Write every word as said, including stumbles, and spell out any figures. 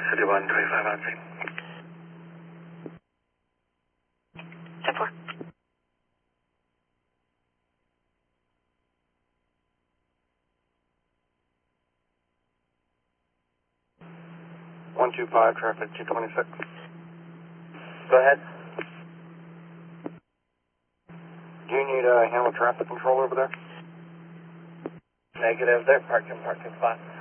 City one, twenty-five on three. ten four. one two five, traffic two twenty-six. Go ahead. Do you need a uh, handle traffic control over there? Negative, they're parked in parking spot.